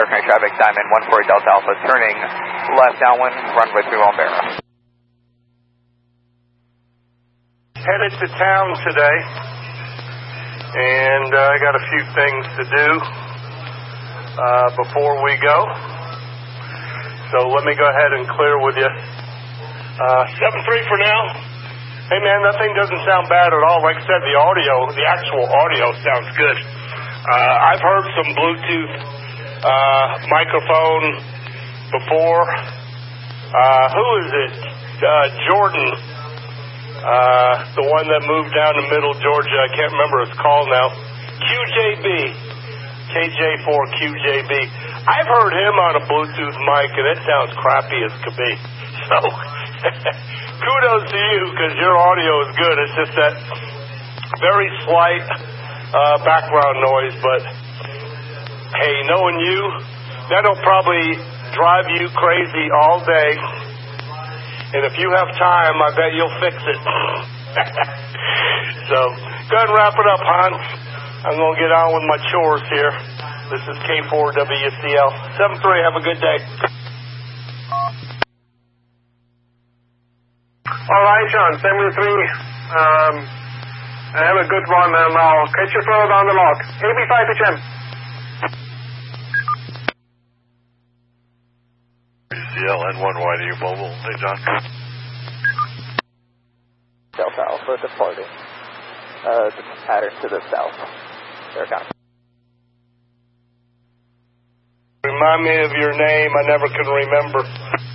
Aircraft traffic, Diamond 14 Delta Alpha, turning left downwind, runway 31 Barra. Headed to town today, and I got a few things to do before we go. So let me go ahead and clear with you. 7-3 for now. Hey man, that thing doesn't sound bad at all. Like I said, the actual audio sounds good. I've heard some Bluetooth microphone before. Who is it? Jordan. The one that moved down to Middle Georgia. I can't remember his call now. QJB. KJ4QJB. I've heard him on a Bluetooth mic, and it sounds crappy as could be. So, kudos to you, because your audio is good. It's just that very slight background noise, but hey, knowing you, that'll probably drive you crazy all day, and if you have time, I bet you'll fix it. So, go ahead and wrap it up, Hans. I'm going to get on with my chores here. This is K4WCL. 7-3, have a good day. All right, John, 7-3. Have a good one, and I'll catch you further down the log. AB5HM. CL N1YDU mobile. Hey, John. Delta Alpha departing. The pattern to the south. Aircraft. Remind me of your name. I never can remember.